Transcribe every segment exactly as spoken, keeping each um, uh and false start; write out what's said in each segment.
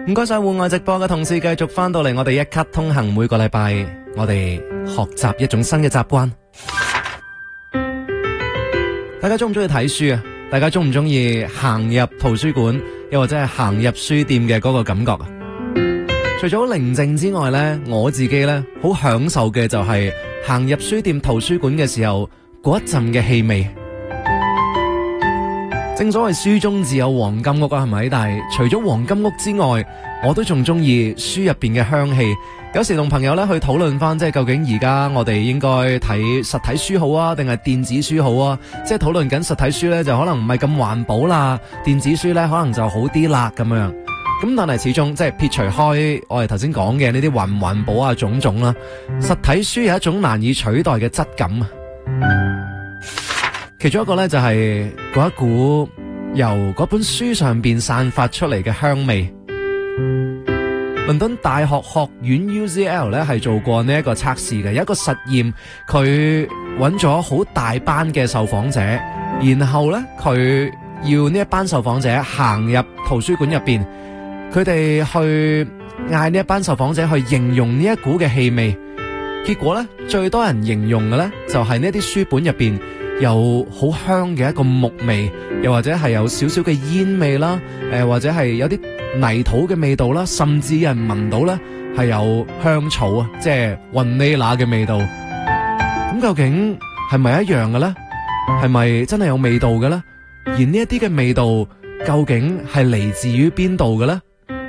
唔該晒戶外直播嘅同事，繼續翻到嚟我哋一刻通行，每個禮拜我哋學習一種新嘅習慣。大家中唔中意睇書啊？大家中唔中意行入圖書館，又或者係行入書店嘅嗰個感覺啊？除咗寧靜之外呢，我自己呢好享受嘅就係行入書店圖書館嘅時候嗰一陣嘅氣味。正所謂書中自有黃金屋啊，係咪？但係除咗黃金屋之外，我都仲中意書入邊嘅香氣。有時同朋友咧去討論翻，即係究竟而家我哋應該睇實體書好啊，定係電子書好啊？即係討論緊實體書咧，就可能唔係咁環保啦；電子書咧，可能就好啲啦咁樣。咁但係始終即係撇除開我哋頭先講嘅呢啲環唔環保啊種種啦，實體書有一種難以取代嘅質感啊。其中一個咧就係嗰一股由嗰本書上邊散發出嚟嘅香味。倫敦大學學院 U C L 咧係做過呢一個測試嘅，有一個實驗，佢揾咗好大班嘅受訪者，然後咧佢要呢一班受訪者行入圖書館入邊，佢哋去嗌呢一班受訪者去形容呢一股嘅氣味，結果咧最多人形容嘅咧就係呢啲書本入邊有好香嘅一個木味，又或者係有少少嘅煙味啦，誒、呃、或者係有啲泥土嘅味道啦，甚至有人聞到咧係有香草啊，即係雲呢拿嘅味道。咁究竟係咪一樣嘅咧？係咪真係有味道嘅咧？而呢一啲嘅味道究竟係嚟自於邊度嘅咧？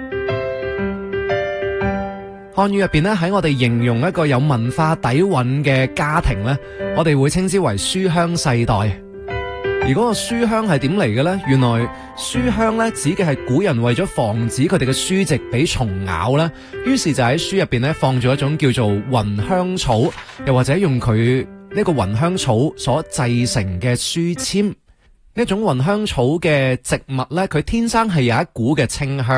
漢語入邊咧，喺我哋形容一個有文化底蘊嘅家庭咧，我哋會稱之為書香世代。而嗰個書香係點嚟嘅咧？原來書香咧指嘅係古人為咗防止佢哋嘅書籍俾蟲咬咧，於是就喺書入邊咧放咗一種叫做雲香草，又或者用佢呢個雲香草所製成嘅書籤。呢種雲香草嘅植物咧，佢天生係有一股嘅清香。